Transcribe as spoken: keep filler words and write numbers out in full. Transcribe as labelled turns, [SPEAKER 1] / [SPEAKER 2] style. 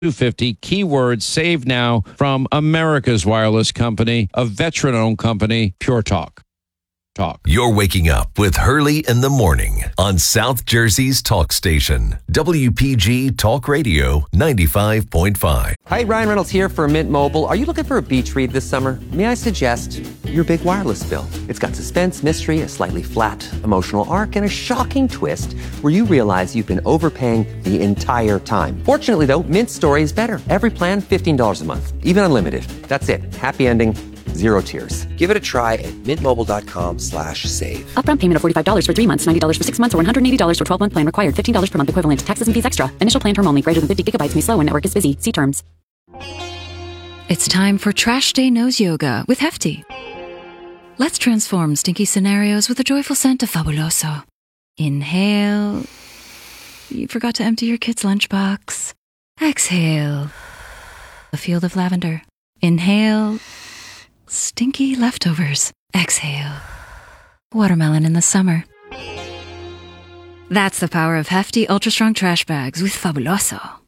[SPEAKER 1] two fifty. Keyword save now from America's wireless company, a veteran-owned company, Pure Talk. Talk.
[SPEAKER 2] You're waking up with Hurley in the morning on South Jersey's talk station, W P G Talk Radio ninety-five point five.
[SPEAKER 3] Hi, Ryan Reynolds here for Mint Mobile. Are you looking for a beach read this summer? May I suggest your big wireless bill? It's got suspense, mystery, a slightly flat emotional arc, and a shocking twist where you realize you've been overpaying the entire time. Fortunately, though, Mint's story is better. Every plan, fifteen dollars a month, even unlimited. That's it. Happy ending. Zero tears. Give it a try at mintmobile.com slash save.
[SPEAKER 4] Upfront payment of forty-five dollars for three months, ninety dollars for six months, or one hundred eighty dollars for twelve-month plan required. fifteen dollars per month equivalent. Taxes and fees extra. Initial plan term only. Greater than fifty gigabytes may slow when network is busy. See terms.
[SPEAKER 5] It's time for Trash Day Nose Yoga with Hefty. Let's transform stinky scenarios with a joyful scent of Fabuloso. Inhale. You forgot to empty your kid's lunchbox. Exhale. A field of lavender. Inhale. Stinky leftovers. Exhale. Watermelon in the summer. That's the power of Hefty Ultra Strong Trash Bags with Fabuloso.